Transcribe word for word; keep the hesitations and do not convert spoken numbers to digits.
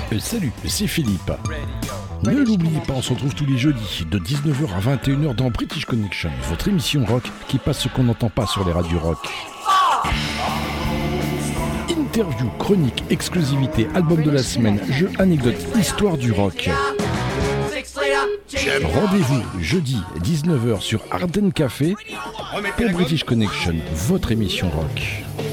Euh, salut, c'est Philippe. Ne l'oubliez pas, on se retrouve tous les jeudis de dix-neuf heures à vingt et une heures dans British Connection, votre émission rock qui passe ce qu'on n'entend pas sur les radios rock. Interview, chronique, exclusivité, album de la semaine, jeux, anecdotes, histoire du rock. Rendez-vous jeudi dix-neuf heures sur Arden Café pour British Connection, votre émission rock.